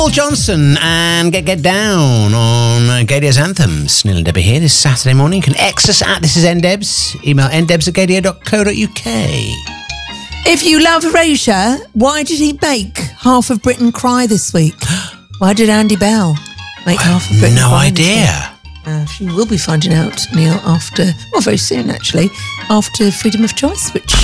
Paul Johnson and Get Down on Gaydia's Anthems. Neil and Debbie here this Saturday morning. You can X us at This Is NDebs. Email ndebs@gaydia.co.uk. If you love Erasure, why did he make Half of Britain cry this week? Why did Andy Bell make Half of Britain cry? No idea. She will be finding out, Neil, very soon actually, after Freedom of Choice, which